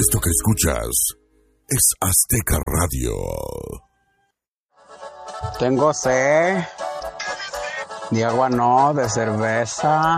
Esto que escuchas es Azteca Radio. Tengo sed. De agua no, de cerveza.